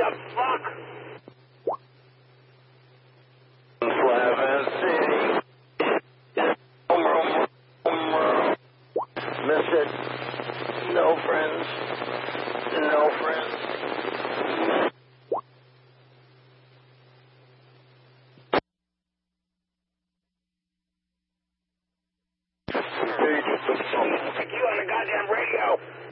the fuck? Miss it. No friends. No friends. Put you on the goddamn radio.